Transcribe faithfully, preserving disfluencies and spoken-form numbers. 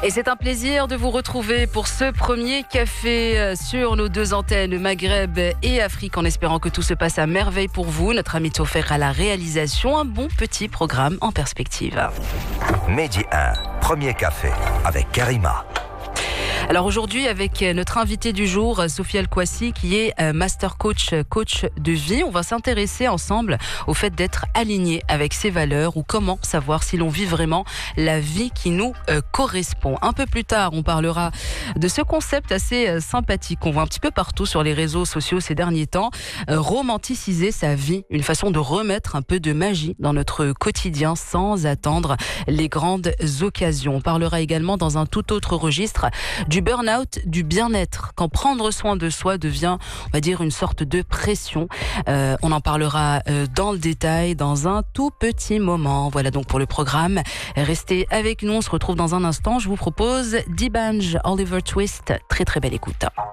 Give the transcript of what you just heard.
Et c'est un plaisir de vous retrouver pour ce premier café sur nos deux antennes Maghreb et Afrique, en espérant que tout se passe à merveille pour vous. Notre ami Toffer à la réalisation, un bon petit programme en perspective. Midi un, premier café avec Karima. Alors aujourd'hui, avec notre invité du jour, Sophie El-Kouassi, qui est master coach, coach de vie, on va s'intéresser ensemble au fait d'être aligné avec ses valeurs, ou comment savoir si l'on vit vraiment la vie qui nous euh, correspond. Un peu plus tard, on parlera de ce concept assez euh, sympathique qu'on voit un petit peu partout sur les réseaux sociaux ces derniers temps, euh, romanticiser sa vie, une façon de remettre un peu de magie dans notre quotidien sans attendre les grandes occasions. On parlera également dans un tout autre registre du burn-out, du bien-être, quand prendre soin de soi devient, on va dire, une sorte de pression. Euh, on en parlera euh, dans le détail dans un tout petit moment. Voilà donc pour le programme. Restez avec nous, on se retrouve dans un instant. Je vous propose D'banj, Oliver Twist. Très très belle écoute.